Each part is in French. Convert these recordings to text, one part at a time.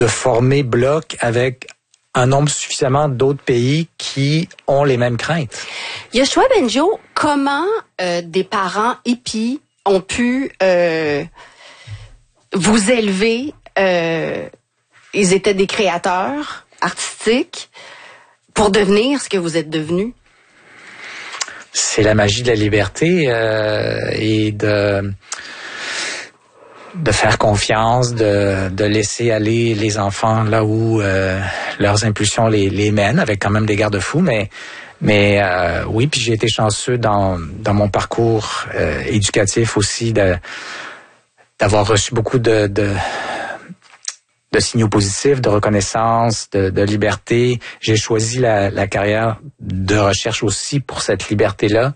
former bloc avec un nombre suffisamment d'autres pays qui ont les mêmes craintes. Yoshua Bengio, comment des parents hippies ont pu vous élever? Ils étaient des créateurs artistiques pour devenir ce que vous êtes devenus? C'est la magie de la liberté et de faire confiance, de laisser aller les enfants là où leurs impulsions les mènent, avec quand même des garde-fous, mais oui, puis j'ai été chanceux dans mon parcours éducatif aussi d'avoir reçu beaucoup de signaux positifs, de reconnaissance, de liberté. J'ai choisi la carrière de recherche aussi pour cette liberté-là.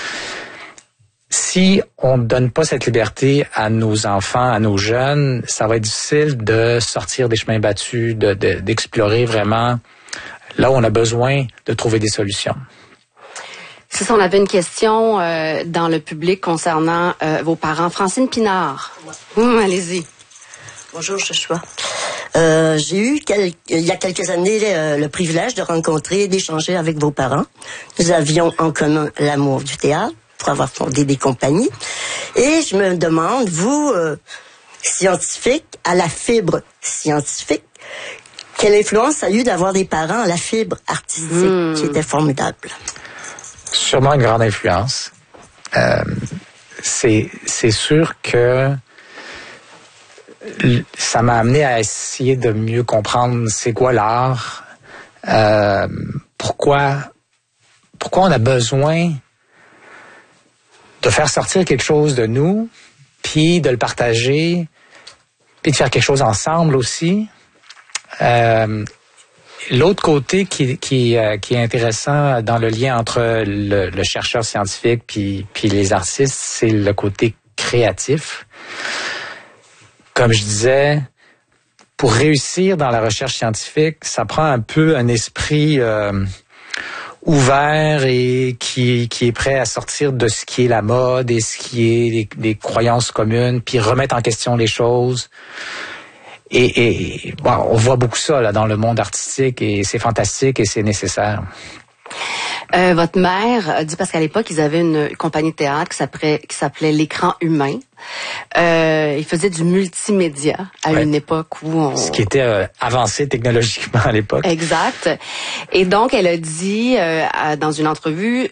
Si on ne donne pas cette liberté à nos enfants, à nos jeunes, ça va être difficile de sortir des chemins battus, d'explorer vraiment là où on a besoin de trouver des solutions. Si on avait une question dans le public concernant vos parents. Francine Pinard. Allez-y. Bonjour, Joshua. J'ai eu il y a quelques années le privilège de rencontrer et d'échanger avec vos parents. Nous avions en commun l'amour du théâtre pour avoir fondé des compagnies. Et je me demande, vous, scientifique, à la fibre scientifique, quelle influence ça a eu d'avoir des parents à la fibre artistique qui était formidable? Sûrement une grande influence. C'est sûr que ça m'a amené à essayer de mieux comprendre c'est quoi l'art, pourquoi on a besoin de faire sortir quelque chose de nous, puis de le partager, puis de faire quelque chose ensemble aussi. L'autre côté qui est intéressant dans le lien entre le chercheur scientifique puis les artistes, c'est le côté créatif. Comme je disais, pour réussir dans la recherche scientifique, ça prend un peu un esprit ouvert et qui est prêt à sortir de ce qui est la mode et ce qui est des croyances communes, puis remettre en question les choses. Et bon, on voit beaucoup ça là dans le monde artistique et c'est fantastique et c'est nécessaire. Votre mère a dit, parce qu'à l'époque, ils avaient une compagnie de théâtre qui s'appelait L'Écran Humain. Ils faisaient du multimédia à une époque où ce qui était avancé technologiquement à l'époque. Exact. Et donc, elle a dit dans une entrevue...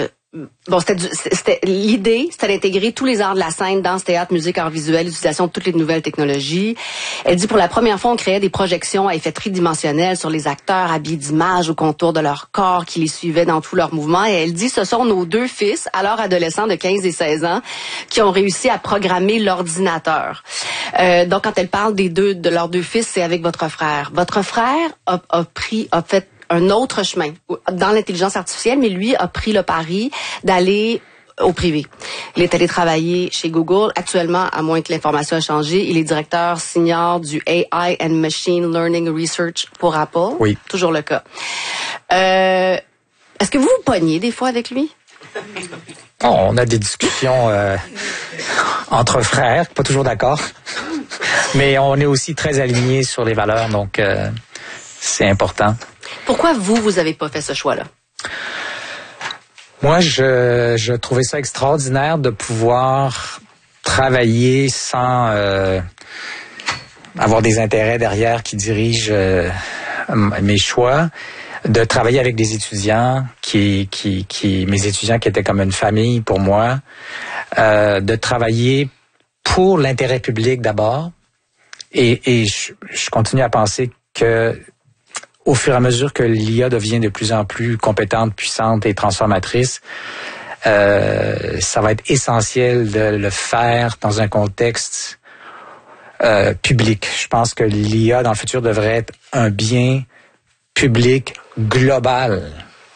l'idée, c'était d'intégrer tous les arts de la scène, danse, théâtre, musique, arts visuels, l'utilisation de toutes les nouvelles technologies. Elle dit, pour la première fois, on créait des projections à effet tridimensionnel sur les acteurs habillés d'images au contour de leur corps qui les suivaient dans tous leurs mouvements. Et elle dit, ce sont nos deux fils, alors adolescents de 15 et 16 ans, qui ont réussi à programmer l'ordinateur. Donc, quand elle parle de leurs deux fils, c'est avec votre frère. Votre frère a fait un autre chemin dans l'intelligence artificielle, mais lui a pris le pari d'aller au privé. Il est allé travailler chez Google. Actuellement, à moins que l'information ait changé, il est directeur senior du AI and Machine Learning Research pour Apple. Oui. Toujours le cas. Est-ce que vous vous pognez des fois avec lui? On a des discussions entre frères, pas toujours d'accord. Mais on est aussi très alignés sur les valeurs, donc c'est important. Pourquoi vous avez pas fait ce choix-là? Moi, je trouvais ça extraordinaire de pouvoir travailler sans avoir des intérêts derrière qui dirigent mes choix, de travailler avec des étudiants mes étudiants qui étaient comme une famille pour moi, de travailler pour l'intérêt public d'abord, et je continue à penser que au fur et à mesure que l'IA devient de plus en plus compétente, puissante et transformatrice, ça va être essentiel de le faire dans un contexte public. Je pense que l'IA dans le futur devrait être un bien public global.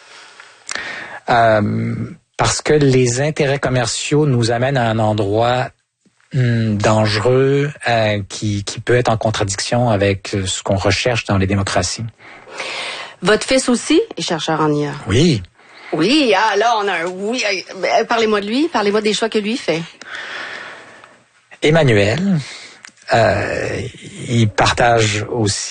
Parce que les intérêts commerciaux nous amènent à un endroit dangereux qui peut être en contradiction avec ce qu'on recherche dans les démocraties. Votre fils aussi est chercheur en IA. Oui. Oui, là on a un oui. Parlez-moi de lui, parlez-moi des choix que lui fait. Emmanuel, ils partagent aussi